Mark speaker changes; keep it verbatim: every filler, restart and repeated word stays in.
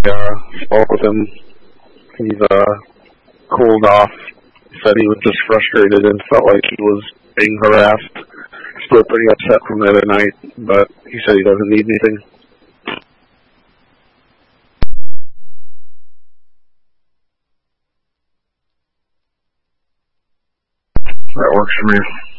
Speaker 1: uh, spoke with him. He's uh, cooled off. Said he was just frustrated and felt like he was being harassed. Still pretty upset from the other night, but he said he doesn't need anything. That works for me.